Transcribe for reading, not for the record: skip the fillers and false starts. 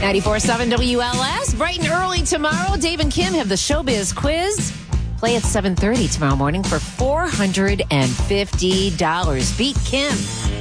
94.7 WLS. Bright and early tomorrow, Dave and Kim have the Showbiz Quiz. Play at 7:30 tomorrow morning for $450. Beat Kim.